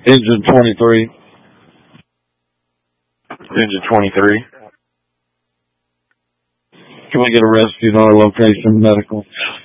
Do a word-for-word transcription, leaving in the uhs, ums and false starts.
Engine twenty-three. Engine twenty-three. Can we get a rescue to our location, medical?